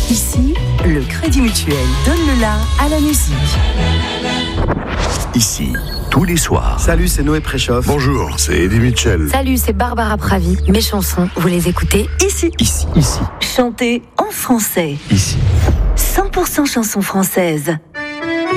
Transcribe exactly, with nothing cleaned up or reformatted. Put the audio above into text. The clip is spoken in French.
Ici, le Crédit Mutuel donne le la à la musique. Ici, tous les soirs. Salut, c'est Noé Préchoff. Bonjour, c'est Eddie Mitchell. Salut, c'est Barbara Pravi. Mes chansons, vous les écoutez ici. Ici, ici. Chantez en français. Ici. cent pour cent chansons françaises.